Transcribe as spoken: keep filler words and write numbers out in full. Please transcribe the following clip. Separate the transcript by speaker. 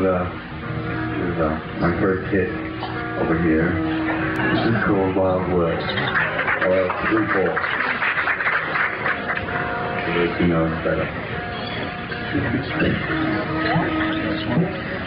Speaker 1: uh, with uh, my first hit over here. This is called Wild World. Or three four. For those who know it's better. This one.